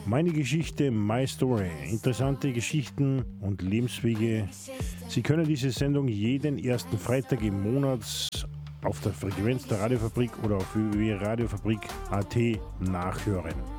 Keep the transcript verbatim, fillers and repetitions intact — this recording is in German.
Meine Geschichte, My Story. Interessante Geschichten und Lebenswege. Sie können diese Sendung jeden ersten Freitag im Monat auf der Frequenz der Radiofabrik oder auf w w w punkt radiofabrik punkt a t nachhören.